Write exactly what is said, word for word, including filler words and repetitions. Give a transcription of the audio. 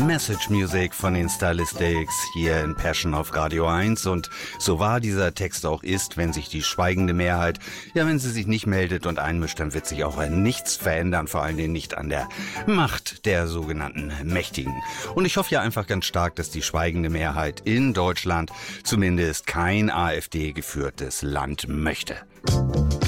Message Music von den Stylistics hier in Passion auf Radio eins. Und so wahr dieser Text auch ist, wenn sich die schweigende Mehrheit, ja, wenn sie sich nicht meldet und einmischt, dann wird sich auch nichts verändern, vor allen Dingen nicht an der Macht der sogenannten Mächtigen. Und ich hoffe ja einfach ganz stark, dass die schweigende Mehrheit in Deutschland zumindest kein AfD-geführtes Land möchte.